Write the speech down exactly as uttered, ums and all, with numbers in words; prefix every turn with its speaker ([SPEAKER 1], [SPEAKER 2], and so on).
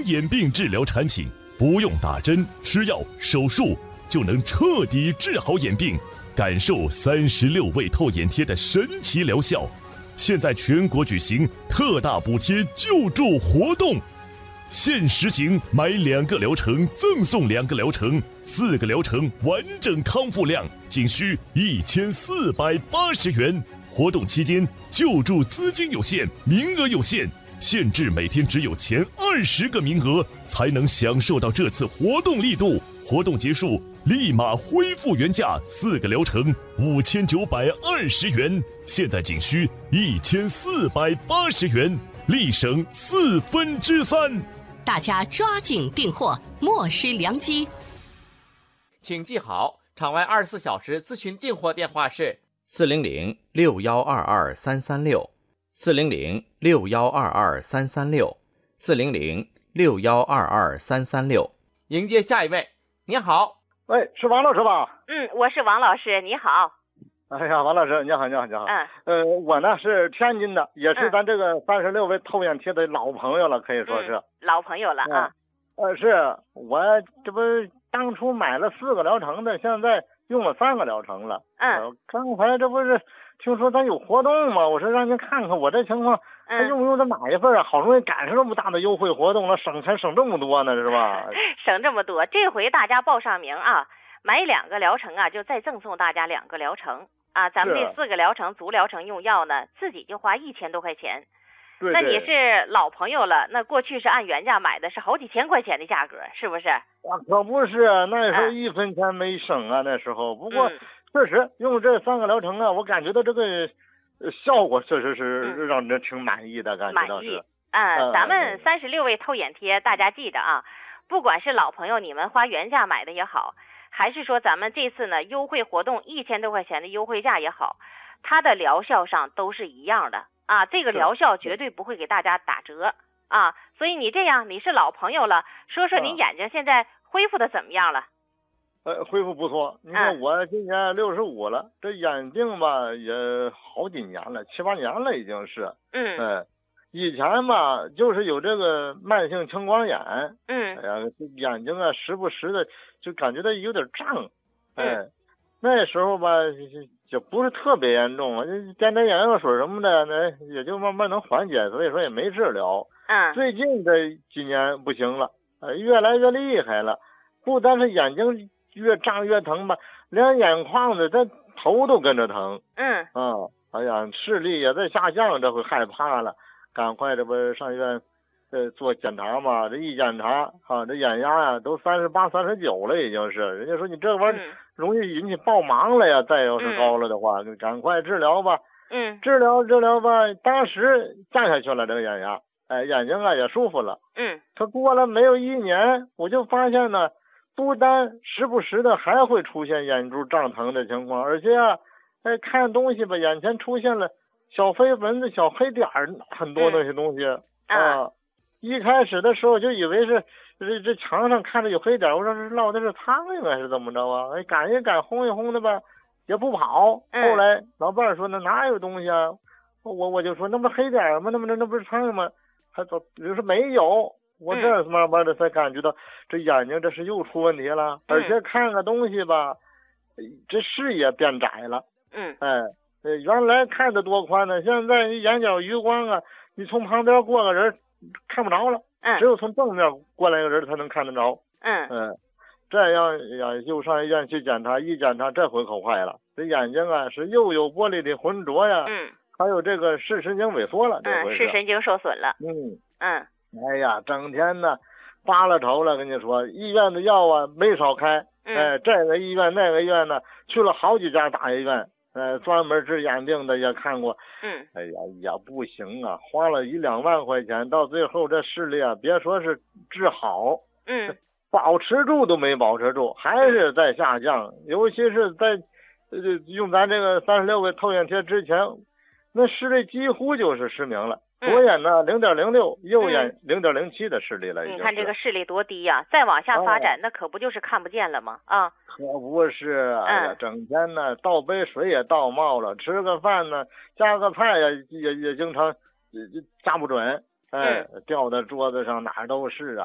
[SPEAKER 1] 眼病治疗产品，不用打针、吃药、手术就能彻底治好眼病，感受三十六味透眼贴的神奇疗效。现在全国举行特大补贴救助活动，现实行买两个疗程赠送两个疗程，四个疗程完整康复量仅需一千四百八十元。活动期间救助资金有限，名额有限，限制每天只有前二十个名额才能享受到这次活动力度。活动结束立马恢复原价，四个疗程五千九百二十元，现在仅需一千四百八十元，立省四分之三。
[SPEAKER 2] 大家抓紧订货，莫失良机。
[SPEAKER 3] 请记好，场外二十四小时咨询订货电话是四零零六幺二二三三六，四零零六幺二二三三六，四零零六幺二二三三六。迎接下一位，你好。
[SPEAKER 4] 喂，是王老师吧？
[SPEAKER 5] 嗯，我是王老师，你好。
[SPEAKER 4] 哎呀，王老师，你好，你好，你好。
[SPEAKER 5] 嗯。
[SPEAKER 4] 呃，我呢是天津的，也是咱这个三十六位透眼贴的老朋友了，可以说是、
[SPEAKER 5] 嗯、老朋友了啊。
[SPEAKER 4] 呃，是我这不当初买了四个疗程的，现在用了三个疗程了。
[SPEAKER 5] 嗯。
[SPEAKER 4] 呃、刚才这不是听说咱有活动吗？我说让您看看我这情况，还用不用再买一份啊？好容易赶上这么大的优惠活动了，省钱省这么多呢，是吧？
[SPEAKER 5] 省这么多，这回大家报上名啊，买两个疗程啊，就再赠送大家两个疗程啊。咱们这四个疗程足疗程用药呢，自己就花一千多块钱。
[SPEAKER 4] 对对。
[SPEAKER 5] 那你是老朋友了，那过去是按原价买的，是好几千块钱的价格，是不是？
[SPEAKER 4] 啊，可不是，那时候一分钱没省啊，那时候。不过。
[SPEAKER 5] 嗯
[SPEAKER 4] 确实用这三个疗程啊，我感觉到这个效果确实是让人挺满意的，嗯、感觉到是。
[SPEAKER 5] 满意。嗯，咱们三十六味透眼贴，大家记着啊，不管是老朋友你们花原价买的也好，还是说咱们这次呢优惠活动一千多块钱的优惠价也好，它的疗效上都是一样的啊，这个疗效绝对不会给大家打折啊。所以你这样，你是老朋友了，说说你眼睛现在恢复的怎么样了？
[SPEAKER 4] 呃，恢复不错。你看我今年六十五了，这眼病吧也好几年了，七八年了已经是。
[SPEAKER 5] 嗯。
[SPEAKER 4] 哎，以前吧就是有这个慢性青光眼。
[SPEAKER 5] 嗯。
[SPEAKER 4] 哎呀，眼睛啊时不时的就感觉到有点胀。哎，
[SPEAKER 5] 嗯、
[SPEAKER 4] 那时候吧就不是特别严重，点点眼药水什么的，那也就慢慢能缓解，所以说也没治疗。
[SPEAKER 5] 嗯。
[SPEAKER 4] 最近这几年不行了，呃，越来越厉害了，不单是眼睛越胀越疼吧，连眼眶子这头都跟着疼。
[SPEAKER 5] 嗯。
[SPEAKER 4] 啊，哎呀，视力也在下降，这会害怕了，赶快这不上医院，呃，做检查嘛。这一检查啊，这眼压呀、啊、都三十八、三十九了，已经是。人家说你这玩意儿容易引起爆盲了呀，再要是高了的话，就赶快治疗吧。
[SPEAKER 5] 嗯。
[SPEAKER 4] 治疗治疗吧，当时降下去了这个眼压，哎，眼睛啊也舒服了。
[SPEAKER 5] 嗯。
[SPEAKER 4] 可过了没有一年，我就发现呢。不单时不时的还会出现眼珠胀疼的情况，而且啊，哎，看东西吧，眼前出现了小飞蚊子、小黑点儿，很多那些东西、
[SPEAKER 5] 嗯、
[SPEAKER 4] 啊。一开始的时候就以为是这这墙上看着有黑点，我说是落的是苍蝇还是怎么着啊？哎，赶一赶，轰一轰的吧，也不跑。
[SPEAKER 5] 嗯、
[SPEAKER 4] 后来老伴儿说那哪有东西啊？我我就说那不黑点吗？那不那那不是苍蝇吗？他说就说没有。我这慢慢的才感觉到，这眼睛这是又出问题了，
[SPEAKER 5] 嗯、
[SPEAKER 4] 而且看个东西吧，这视野变窄了。
[SPEAKER 5] 嗯，
[SPEAKER 4] 哎，原来看得多宽呢，现在你眼角余光啊，你从旁边过个人看不着了，
[SPEAKER 5] 嗯，
[SPEAKER 4] 只有从正面过来个人才能看得着。
[SPEAKER 5] 嗯
[SPEAKER 4] 嗯，这样呀，又上医院去检查，一检查这回可坏了，这眼睛啊是又有玻璃的浑浊呀，
[SPEAKER 5] 嗯，
[SPEAKER 4] 还有这个视神经萎缩了，这回
[SPEAKER 5] 是。嗯，视神经受损了。
[SPEAKER 4] 嗯
[SPEAKER 5] 嗯。
[SPEAKER 4] 哎呀，整天呢，发了愁了，跟你说，医院的药啊没少开，
[SPEAKER 5] 嗯、
[SPEAKER 4] 哎，这个医院那个医院呢，去了好几家大医院，呃，专门治眼病的也看过，
[SPEAKER 5] 嗯，
[SPEAKER 4] 哎呀也不行啊，花了一两万块钱，到最后这视力啊，别说是治好，
[SPEAKER 5] 嗯，
[SPEAKER 4] 保持住都没保持住，还是在下降，尤其是在呃用咱这个三十六个透眼贴之前，那视力几乎就是失明了。左眼呢零点零六，右眼零点零七的视力了已经。
[SPEAKER 5] 你看这个视力多低呀、啊！再往下发展，哦、那可不就是看不见了吗？啊，
[SPEAKER 4] 可不是，哎呀，整天呢倒杯水也倒冒了，吃个饭呢夹个菜呀也也也经常也加不准，哎，
[SPEAKER 5] 嗯、
[SPEAKER 4] 掉在桌子上哪儿都是啊。